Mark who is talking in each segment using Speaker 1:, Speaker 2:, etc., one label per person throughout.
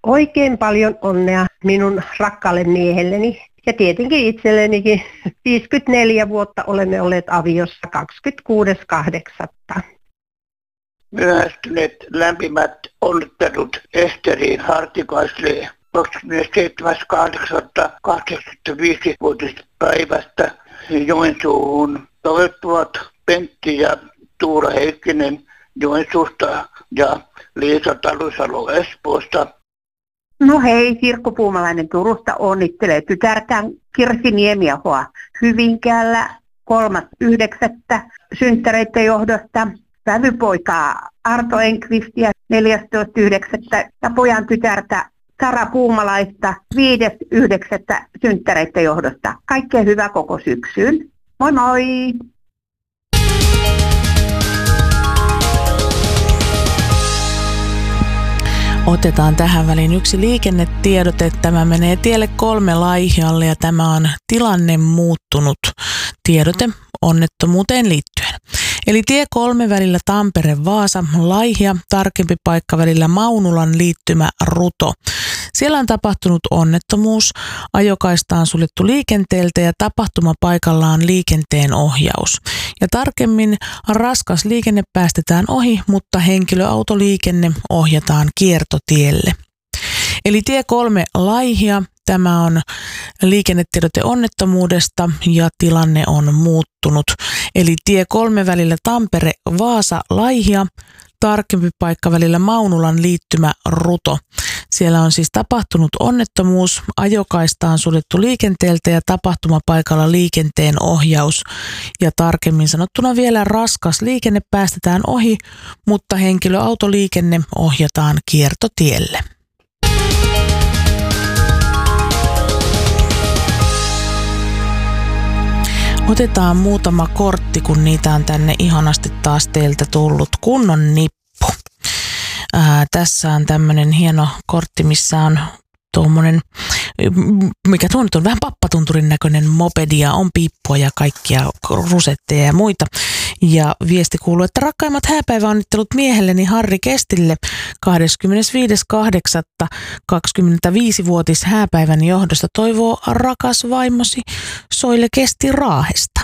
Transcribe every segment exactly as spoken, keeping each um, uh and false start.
Speaker 1: Oikein paljon onnea minun rakkaalle miehelleni ja tietenkin itsellenikin. viisikymmentäneljä vuotta olemme olleet aviossa, kahdeskymmeneskuudes kahdeksatta
Speaker 2: Myöhästyneet lämpimät onnittelut Esteriin Hartikaiselle kaksikymmentäseitsemäs kahdeksatta kahdeksankymmentäviisi-vuotispäivästä Joensuuhun. Toivottavat Pentti ja Tuura Heikkinen Joensuusta ja Liisa Talusalo Espoosta.
Speaker 3: No hei, Sirkko Puumalainen Turusta onnittelee tytärtään Kirsi Niemiahoa Hyvinkäällä kolmas yhdeksättä synttäreiden johdosta. Vävypoikaa Arto Enqvistia neljästoista yhdeksättä ja pojan tytärtä Sara Puumalaista viides yhdeksättä synttäreiden johdosta. Kaikkea hyvää koko syksyyn. Moi moi!
Speaker 4: Otetaan tähän väliin yksi liikennetiedote. Tämä menee tielle kolme Laihialle ja tämä on tilanne muuttunut tiedote onnettomuuteen liittyen. Eli tie kolme välillä Tampere-Vaasa, Laihia, tarkempi paikka välillä Maunulan liittymä Ruto. Siellä on tapahtunut onnettomuus, ajokaista on suljettu liikenteeltä ja tapahtumapaikalla on liikenteen ohjaus. Ja tarkemmin raskas liikenne päästetään ohi, mutta henkilöautoliikenne ohjataan kiertotielle. Eli tie kolme Laihia, tämä on liikennetiedote onnettomuudesta ja tilanne on muuttunut. Eli tie kolme välillä Tampere-Vaasa, Laihia, tarkempi paikka välillä Maunulan liittymä Ruto. Siellä on siis tapahtunut onnettomuus, ajokaista on suljettu liikenteeltä ja tapahtumapaikalla liikenteen ohjaus. Ja tarkemmin sanottuna vielä raskas liikenne päästetään ohi, mutta henkilöautoliikenne ohjataan kiertotielle. Otetaan muutama kortti, kun niitä on tänne ihanasti taas teiltä tullut. Kunnon nippu. Ää, tässä on tämmönen hieno kortti, missä on tuommoinen, mikä tuo nyt on vähän pappatunturin näköinen mopedia, on piippua ja kaikkia rusetteja ja muita. Ja viesti kuuluu, että rakkaimmat hääpäiväonnittelut miehelleni Harri Kestille kahdeskymmenesviides kahdeksatta kaksikymmentäviisivuotis hääpäivän johdosta toivoo rakas vaimosi Soile Kesti Raahesta.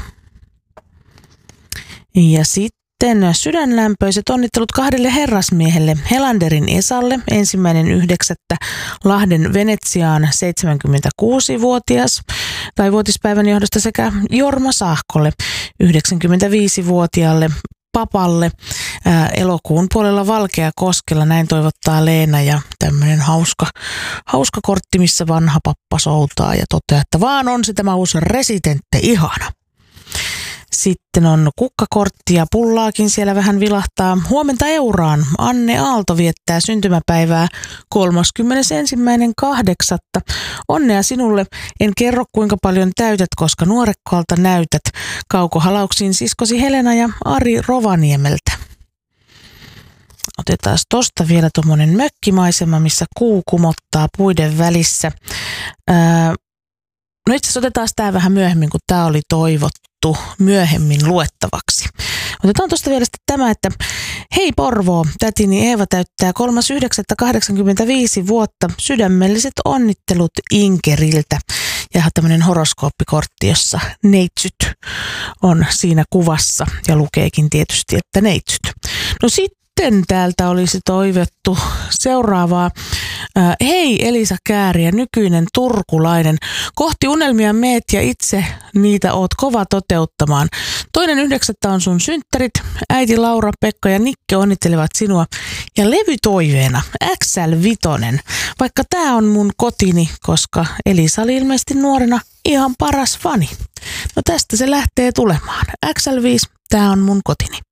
Speaker 4: Ja sitten sydänlämpöiset onnittelut kahdelle herrasmiehelle Helanderin Esalle ensimmäinen yhdeksättä Lahden Venetsiaan seitsemänkymmentäkuusivuotias tai vuotispäivän johdosta sekä Jorma Sahkolle yhdeksänkymmentäviisivuotiaalle papalle ää, elokuun puolella Valkeakoskella. Näin toivottaa Leena ja tämmöinen hauska, hauska kortti, missä vanha pappa soutaa ja toteaa, että vaan on se tämä uusi residentti ihana. Sitten on kukkakortti ja pullaakin siellä vähän vilahtaa. Huomenta Euraan. Anne Aalto viettää syntymäpäivää kolmaskymmenesensimmäinen kahdeksatta Onnea sinulle. En kerro kuinka paljon täytät, koska nuorekkoalta näytät. Kaukohalauksiin siskosi Helena ja Ari Rovaniemeltä. Otetaan tosta vielä tuommoinen mökkimaisema, missä kuu kumottaa puiden välissä. Ää, no itse asiassa otetaan tämä vähän myöhemmin, kun tämä oli toivottu myöhemmin luettavaksi. Otetaan tuosta vielä sitten tämä, että hei Porvoo, tätini Eeva täyttää kolmas yhdeksättä kahdeksankymmentäviisi vuotta. Sydämelliset onnittelut Inkeriltä. Ja tämmöinen horoskooppikortti, jossa neitsyt on siinä kuvassa ja lukeekin tietysti, että neitsyt. No sitten täältä olisi toivottu seuraavaa. Äh, hei Elisa Kääriä, nykyinen turkulainen. Kohti unelmia meet ja itse niitä oot kova toteuttamaan. Toinen yhdeksättä on sun synttärit. Äiti Laura, Pekka ja Nikke onnittelevat sinua. Ja levytoiveena X L viisi. Vaikka tää on mun kotini, koska Elisa oli ilmeisesti nuorena ihan paras fani. No tästä se lähtee tulemaan. X L viisi, tää on mun kotini.